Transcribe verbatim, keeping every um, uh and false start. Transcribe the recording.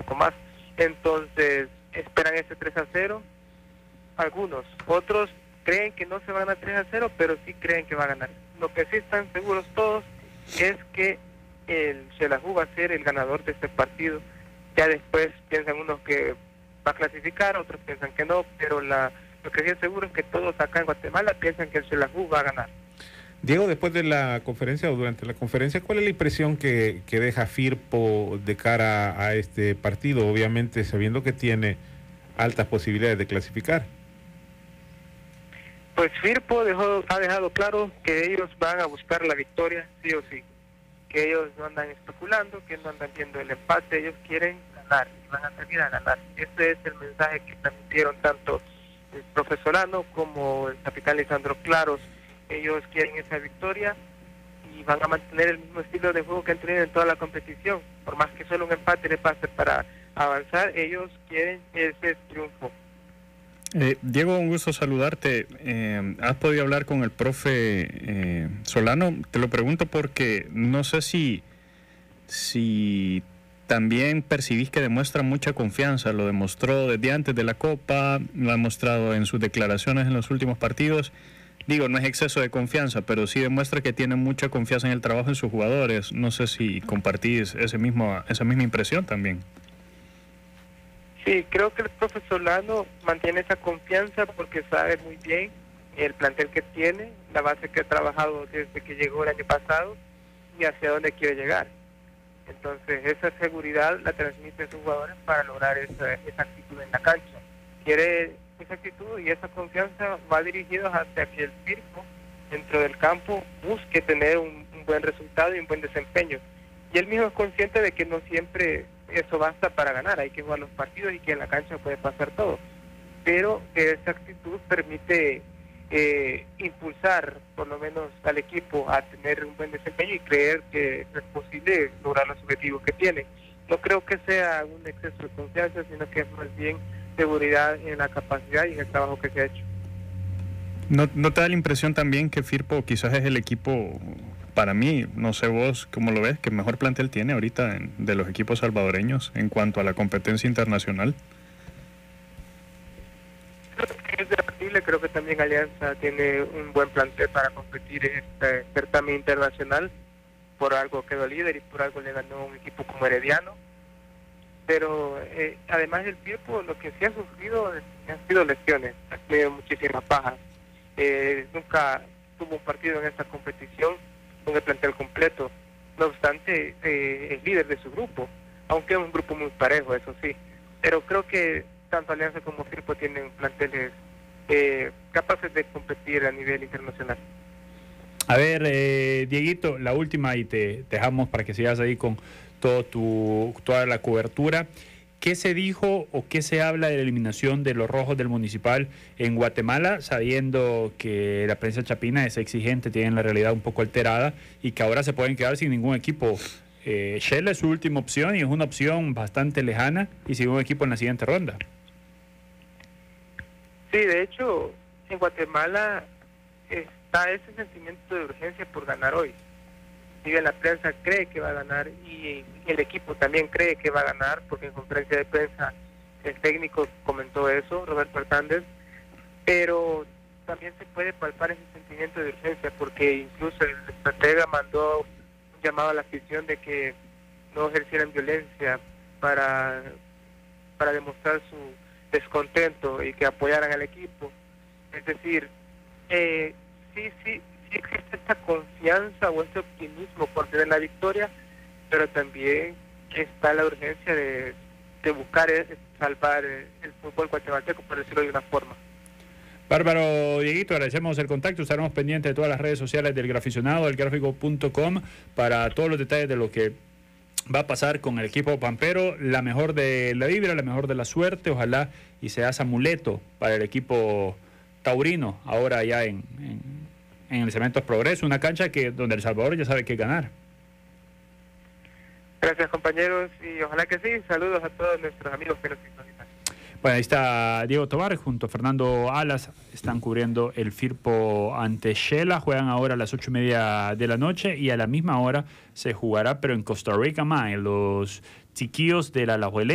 poco más. Entonces, esperan ese tres a cero, algunos, otros creen que no se van a ganar tres a cero, pero sí creen que va a ganar. Lo que sí están seguros todos es que el Xelajú va a ser el ganador de este partido. Ya después piensan unos que va a clasificar, otros piensan que no, pero la, lo que sí es seguro es que todos acá en Guatemala piensan que el Xelajú va a ganar. Diego, después de la conferencia o durante la conferencia, ¿cuál es la impresión que, que deja Firpo de cara a este partido? Obviamente sabiendo que tiene altas posibilidades de clasificar. Pues Firpo dejó, ha dejado claro que ellos van a buscar la victoria, sí o sí. Que ellos no andan especulando, que no andan viendo el empate, ellos quieren ganar, y van a salir a ganar. Ese es el mensaje que transmitieron tanto el profe Solano como el capitán Lisandro Claros. Ellos quieren esa victoria y van a mantener el mismo estilo de juego que han tenido en toda la competición. Por más que solo un empate les pase para avanzar, ellos quieren ese triunfo. Eh, Diego, un gusto saludarte. Eh, ¿Has podido hablar con el profe eh, Solano? Te lo pregunto porque no sé si, si también percibís que demuestra mucha confianza. Lo demostró desde antes de la Copa, lo ha demostrado en sus declaraciones en los últimos partidos. Digo, no es exceso de confianza, pero sí demuestra que tiene mucha confianza en el trabajo de sus jugadores. No sé si compartís ese mismo, esa misma impresión también. Sí, creo que el profe Solano mantiene esa confianza porque sabe muy bien el plantel que tiene, la base que ha trabajado desde que llegó el año pasado y hacia dónde quiere llegar. Entonces, esa seguridad la transmite a sus jugadores para lograr esa, esa actitud en la cancha. Quiere esa actitud y esa confianza va dirigida hacia que el Firpo dentro del campo busque tener un, un buen resultado y un buen desempeño. Y él mismo es consciente de que no siempre eso basta para ganar, hay que jugar los partidos y que en la cancha puede pasar todo, pero esa actitud permite eh, impulsar por lo menos al equipo a tener un buen desempeño y creer que es posible lograr los objetivos que tiene. No creo que sea un exceso de confianza, sino que es más bien seguridad en la capacidad y en el trabajo que se ha hecho. ¿No, no te da la impresión también que Firpo quizás es el equipo, para mí, no sé vos cómo lo ves, que mejor plantel tiene ahorita en, de los equipos salvadoreños en cuanto a la competencia internacional? Creo que es debatible, creo que también Alianza tiene un buen plantel para competir en este certamen internacional. Por algo quedó líder y por algo le ganó un equipo como Herediano. Pero eh, además del Firpo, lo que sí ha sufrido han sido lesiones, ha tenido muchísimas bajas. Eh, nunca tuvo un partido en esta competición con el plantel completo. No obstante, eh, es líder de su grupo, aunque es un grupo muy parejo, eso sí. Pero creo que tanto Alianza como Firpo tienen planteles eh, capaces de competir a nivel internacional. A ver, eh, Dieguito, la última y te, te dejamos para que sigas ahí con todo tu, toda la cobertura. ¿Qué se dijo o qué se habla de la eliminación de los rojos del Municipal en Guatemala, sabiendo que la prensa chapina es exigente, tienen la realidad un poco alterada y que ahora se pueden quedar sin ningún equipo? Eh, Shell es su última opción y es una opción bastante lejana y sin un equipo en la siguiente ronda. Sí, de hecho, en Guatemala está ese sentimiento de urgencia por ganar hoy. Si bien la prensa cree que va a ganar y el equipo también cree que va a ganar, porque en conferencia de prensa el técnico comentó eso, Roberto Hernández, pero también se puede palpar ese sentimiento de urgencia, porque incluso el estratega mandó un llamado a la afición de que no ejercieran violencia para, para demostrar su descontento y que apoyaran al equipo. Es decir, eh, sí, sí, sí existe esta confianza o este optimismo por tener la victoria, pero también está la urgencia de, de buscar eh, salvar eh, el fútbol guatemalteco, por decirlo de una forma. Bárbaro, Dieguito, agradecemos el contacto, estaremos pendientes de todas las redes sociales del Graficionado, del gráfico punto com, para todos los detalles de lo que va a pasar con el equipo pampero. La mejor de la vibra, la mejor de la suerte, ojalá y sea ese amuleto para el equipo taurino, ahora ya en, en, en el Cementos Progreso, una cancha que donde El Salvador ya sabe qué ganar. Gracias, compañeros, y ojalá que sí. Saludos a todos nuestros amigos que nos sintonizan. Bueno, ahí está Diego Tobar junto a Fernando Alas, están cubriendo el Firpo ante Shela, juegan ahora a las ocho y media de la noche y a la misma hora se jugará, pero en Costa Rica, más en los chiquillos de la Alajuelense.